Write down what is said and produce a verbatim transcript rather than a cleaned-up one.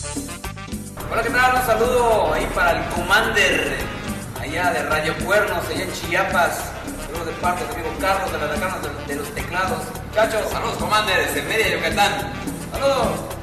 Hola, ¿qué tal? Un saludo ahí para el Commander, allá de Radio Cuernos, allá en Chiapas. Saludos de parte del amigo Carlos de la Decana de, de los Teclados. Muchachos, Saludos, Commander, desde Mérida, Yucatán. saludos.